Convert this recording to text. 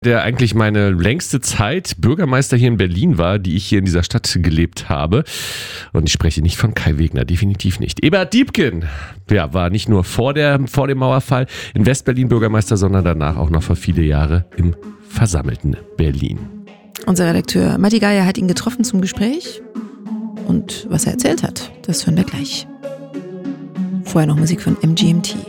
der eigentlich meine längste Zeit Bürgermeister hier in Berlin war, die ich hier in dieser Stadt gelebt habe. Und ich spreche nicht von Kai Wegner, definitiv nicht. Eberhard Diepgen, ja, war nicht nur vor dem Mauerfall in Westberlin Bürgermeister, sondern danach auch noch für viele Jahre im versammelten Berlin. Unser Redakteur Matti Geier hat ihn getroffen zum Gespräch. Und was er erzählt hat, das hören wir gleich. Vorher noch Musik von MGMT.